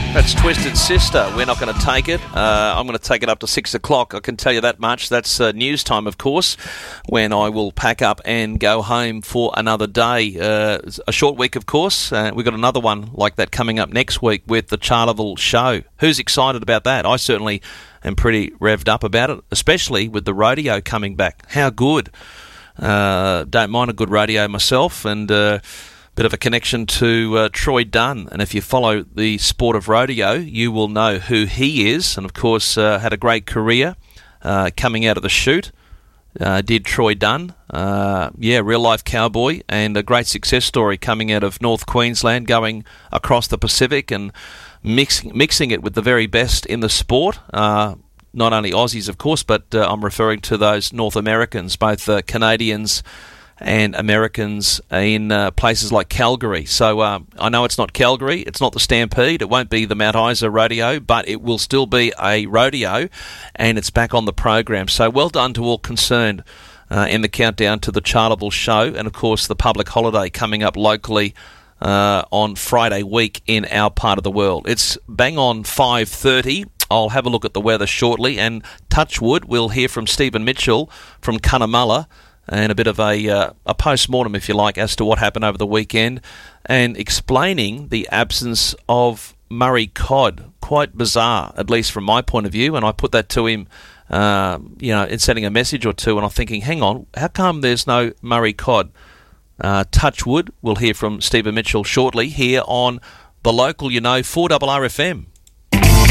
That's Twisted Sister. We're not going to take it. I'm going to take it up to 6 o'clock. I can tell you that much. That's news time, of course, when I will pack up and go home for another day. A short week, of course. We've got another one like that coming up next week with the Charleville Show. Who's excited about that? I certainly am pretty revved up about it, especially with the rodeo coming back. How good. Don't mind a good rodeo myself, and bit of a connection to Troy Dunn, and if you follow the sport of rodeo, you will know who he is, and of course had a great career coming out of the chute. Did Troy Dunn, real life cowboy, and a great success story coming out of North Queensland, going across the Pacific and mixing it with the very best in the sport. Not only Aussies, of course, but I'm referring to those North Americans, both Canadians and Americans in places like Calgary. So I know it's not Calgary, it's not the Stampede, it won't be the Mount Isa Rodeo, but it will still be a rodeo, and it's back on the program. So well done to all concerned in the countdown to the Charleville Show, and of course the public holiday coming up locally on Friday week in our part of the world. It's bang on 5:30. I'll have a look at the weather shortly, and touch wood, we'll hear from Stephen Mitchell from Cunnamulla, and a bit of a post-mortem, if you like, as to what happened over the weekend, and explaining the absence of Murray cod. Quite bizarre, at least from my point of view, and I put that to him, in sending a message or two, and I'm thinking, hang on, how come there's no Murray cod? Touch wood, we'll hear from Stephen Mitchell shortly here on the local, 4RRFM.